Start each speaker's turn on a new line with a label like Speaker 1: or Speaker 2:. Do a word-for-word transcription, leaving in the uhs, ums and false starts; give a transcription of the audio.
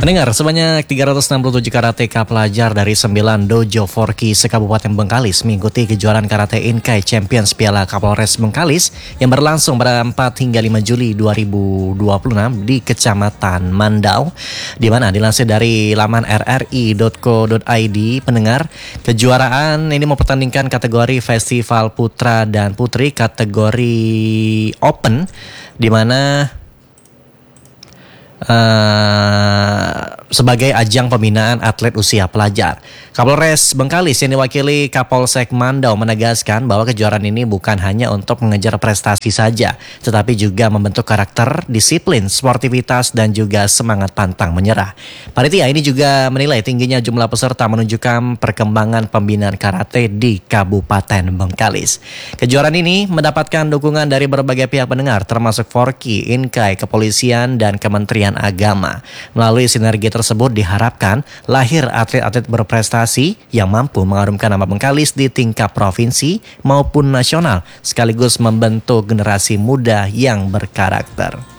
Speaker 1: Pendengar, sebanyak tiga ratus enam puluh tujuh karateka pelajar dari sembilan dojo Forky se-Kabupaten Bengkalis mengikuti kejuaraan karate Inkai Champions Piala Kapolres Bengkalis yang berlangsung pada empat hingga lima Juli dua ribu dua puluh enam di Kecamatan Mandau, di mana dilansir dari laman r r i dot co dot i d. Pendengar, kejuaraan ini mempertandingkan kategori Festival Putra dan Putri kategori Open, di mana Uh, sebagai ajang pembinaan atlet usia pelajar. Kapolres Bengkalis yang diwakili Kapolsek Mandau menegaskan bahwa kejuaraan ini bukan hanya untuk mengejar prestasi saja, tetapi juga membentuk karakter, disiplin, sportivitas, dan juga semangat pantang menyerah. Panitia ini juga menilai tingginya jumlah peserta menunjukkan perkembangan pembinaan karate di Kabupaten Bengkalis. Kejuaraan ini mendapatkan dukungan dari berbagai pihak pendengar, termasuk Forky, Inkai, Kepolisian, dan Kementerian Agama. Melalui sinergi tersebut diharapkan lahir atlet-atlet berprestasi yang mampu mengharumkan nama Bengkalis di tingkat provinsi maupun nasional, sekaligus membentuk generasi muda yang berkarakter.